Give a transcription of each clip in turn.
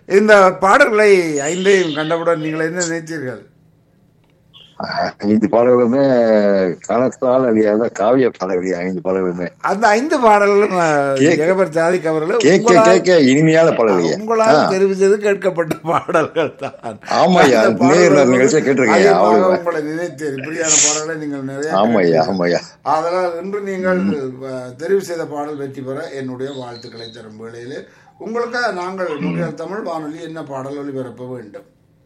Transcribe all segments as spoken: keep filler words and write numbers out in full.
இந்த பாடல்களை ஐந்தையும் கண்டவுடன் நீங்கள் என்ன நினைத்தீர்கள்? ஐந்து பாடல்களுமே காலத்தால் அழியாத காவிய பாடல்கள். ஐந்து பாடல்களுமே அந்த ஐந்து பாடல்களும் ஜெகபர் சாதிக் அவர்கள் கேட்க கேட்க இனிமையான பாடல்கள். உங்களால் தெரிவு செய்து கேட்கப்பட்ட பாடல்கள் தான். ஆமாய்யா, நேரில் நிகழ்ச்சியை கேட்டிருக்கேன். உங்களை நினைத்தேன் இப்படியான பாடல்களை நீங்கள் நிறைய. ஆமாய்யா ஆமாய்யா. அதனால் இன்று நீங்கள் தெரிவு செய்த பாடல் வெற்றி பெற என்னுடைய வாழ்த்துக்களை தரும் வேளையிலே உங்களுக்காக நாங்கள் தமிழ் வானொலி என்ன பாடல் ஒளிபரப்ப வேண்டும்?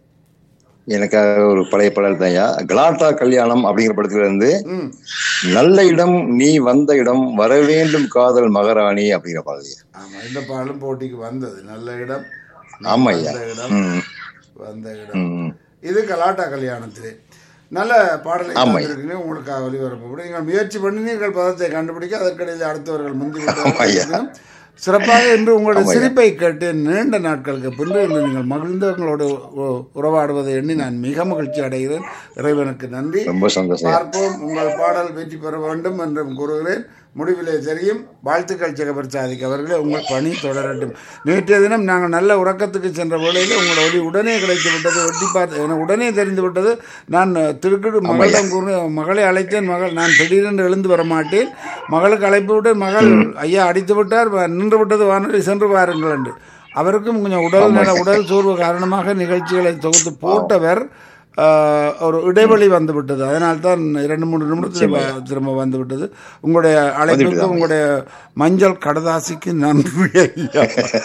எனக்காக ஒரு பழைய பாடல் தான்யா. கலாட்டா கல்யாணம் அப்படிங்கிற படத்துல இருந்து நல்ல இடம் நீ வந்த இடம் வரவேண்டும் காதல் மகாராணி அப்படிங்கிற பாடல். ஆமா, இந்த பாடலும் போட்டிக்கு வந்தது. நல்ல இடம் ஆமாய்யா வந்த இடம். இது கலாட்டா கல்யாணத்திலே நல்ல பாடலை இருக்குங்க. உங்களுக்காக ஒளிபரப்பப்படும். நீங்கள் முயற்சி பண்ணினீர்கள் பதத்தை கண்டுபிடிக்க. அதற்கிடையில் அடுத்தவர்கள் முந்தி சிறப்பாக என்று உங்களுடைய சிரிப்பை கேட்டு நீண்ட நாட்களுக்கு பின்பு நீங்கள் மகிழ்ந்து உங்களோடு உறவாடுவதை எண்ணி நான் மிக மகிழ்ச்சி அடைகிறேன். இறைவனுக்கு நன்றி. ரொம்ப சந்தோஷம். பார்ப்போம், உங்கள் பாடல் வெற்றி பெற வேண்டும் என்றும் கூறுகிறேன். முடிவிலே தெரியும். வாழ்த்துக்கள் ஜெகபர் சாதிக் அவர்களே, உங்கள் பணி தொடரட்டும். நேற்றைய தினம் நாங்கள் நல்ல உறக்கத்துக்கு சென்ற வேளையில் உங்கள் ஒளி உடனே கிடைத்து விட்டது. ஒட்டி பார்த்து எனக்கு உடனே தெரிந்து விட்டது. நான் திருக்கிட்டு மகளிடம் கூறு மகளை அழைத்தேன். மகள் நான் திடீரென்று எழுந்து வர மாட்டேன். மகளுக்கு அழைப்பு விட்டு மகள் ஐயா அடித்து விட்டார், நின்று விட்டது வானொலி, சென்று வாருங்கள் என்று. அவருக்கும் கொஞ்சம் உடல் நல உடல் சோர்வு காரணமாக நிகழ்ச்சிகளை தொகுத்து போட்டவர் ஒரு இடைவெளி வந்து விட்டது. அதனால்தான் இரண்டு மூன்று நிமிடத்தில் திரும்ப வந்து விட்டது. உங்களுடைய அழைப்புக்கு உங்களுடைய மஞ்சள் கடதாசிக்கு நன்றி ஐயா.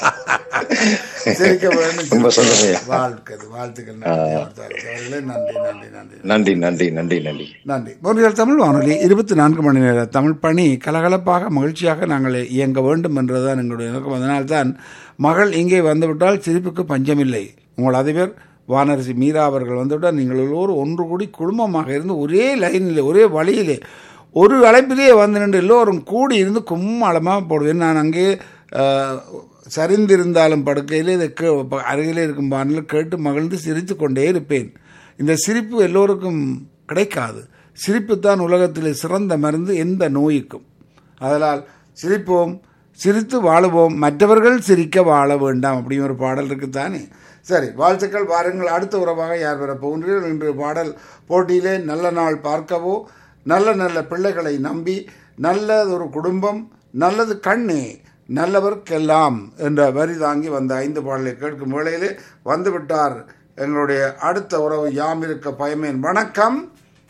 சிரிக்க வேண்டும். வாழ்க்கை வாழ்த்துக்கள். நன்றி நன்றி நன்றி நன்றி நன்றி நன்றி நன்றி நன்றி. மொழிகள் தமிழ் வானொலி இருபத்தி நான்கு மணி நேர தமிழ் பணி கலகலப்பாக மகிழ்ச்சியாக நாங்கள் இயங்க வேண்டும் என்றுதான் எங்களுடைய நோக்கம். அதனால்தான் மகள் இங்கே வந்துவிட்டால் சிரிப்புக்கு பஞ்சமில்லை. உங்கள் அதிபர் வானரசி மீரா அவர்கள் வந்துவிட்டால் நீங்கள் எல்லோரும் ஒன்று கூடி குடும்பமாக இருந்து ஒரே லைனில் ஒரே வழியிலே ஒரு அழைப்பிலேயே வந்து நின்று எல்லோரும் கூடி இருந்து கும்மாளமாக போடுவேன். நான் அங்கே சரிந்திருந்தாலும் படுக்கையிலே இதை அருகிலே இருக்கும் பானில் கேட்டு மகிழ்ந்து சிரித்து கொண்டே இருப்பேன். இந்த சிரிப்பு எல்லோருக்கும் கிடைக்காது. சிரிப்பு தான் உலகத்தில் சிறந்த மருந்து எந்த நோய்க்கும். அதனால் சிரிப்போம், சிரித்து வாழுவோம், மற்றவர்கள் சிரிக்க வாழ வேண்டாம் அப்படிங்கிற ஒரு பாடல் இருக்குத்தானே. சரி, வாழ்த்துக்கள். வாருங்கள். அடுத்த உறவாக யார் வர போகின்றீர்கள்? இன்று பாடல் போட்டியிலே நல்ல நாள் பார்க்கவோ, நல்ல நல்ல பிள்ளைகளை நம்பி, நல்லதொரு குடும்பம், நல்லது கண்ணே, நல்லவர்க்கெல்லாம் என்ற வரி தாங்கி வந்த ஐந்து பாடலை கேட்கும் வேளையிலே வந்துவிட்டார் எங்களுடைய அடுத்த உறவு. யாமிருக்க பயமேன். வணக்கம்.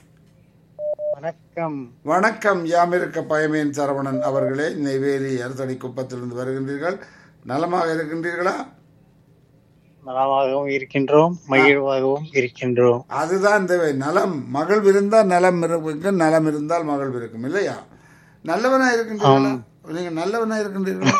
வணக்கம். வணக்கம். யாமிருக்க பயமேன் சரவணன் அவர்களே, நெய்வேலி அறுத்தடி குப்பத்திலிருந்து வருகின்றீர்கள். நலமாக இருக்கின்றீர்களா? நலமாகவும் இருக்கின்றோம், மகிழ்வாகவும் இருக்கின்றோம். அதுதான் தேவை. நலம் மகிழ்வு இருந்தால் நலம் இருக்கும், நலம் இருந்தால் மகிழ்வு இருக்கும் இல்லையா? நல்லவனா இருக்கின்றீர்களா? நீங்க நல்லவனா இருக்கின்றீர்களா?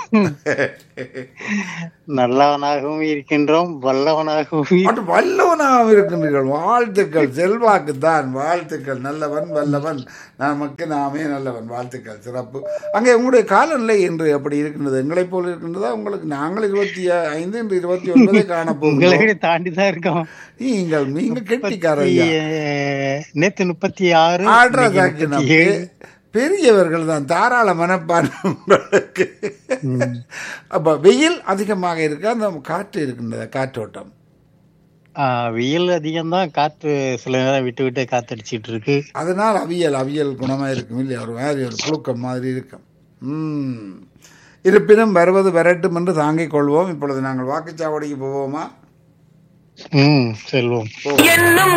நல்லவனாகவும் இருக்கின்றோம், வல்லவனாகவும் வல்லவனாகவும் இருக்கின்றீர்கள். வாழ்த்துக்கள். செல்வாக்கு தான். வாழ்த்துக்கள். நல்லவன் வல்லவன், நமக்கு நாமே நல்லவன். வாழ்த்துக்கள். சிறப்பு. அங்கே உங்களுடைய காலநிலை என்று எப்படி இருக்கின்றது? எங்களை போல இருக்கின்றதா? உங்களுக்கு நாங்கள் இருபத்தி ஐந்து இன்று இருபத்தி ஒன்பதை காணப்போகிறோம். தாண்டிதான் இருக்கோம். நீங்கள் நீங்க கெட்டிக்காரங்க. நேற்று முப்பத்தி ஆறு பெரியவர்கள் தான். தாராள மனப்பான்மை உங்களுக்கு. அப்ப வெயில் அதிகமாக இருக்கு, அந்த காற்று இருக்கின்றது, காற்றோட்டம். வெயில் அதிகம்தான், காற்று சில நேரம் விட்டு விட்டு காத்தடிச்சிட்டு இருக்கு. அதனால் அவியல் அவியல் குணமா இருக்கும் இல்லையா? ஒரு மாதிரி ஒரு புழுக்கம் மாதிரி இருக்கும். உம் இருப்பினும் வருவது வரட்டும் என்று தாங்கிக் கொள்வோம். இப்பொழுது நாங்கள் வாக்குச்சாவடிக்கு போவோமா? ம் செல்வோம்.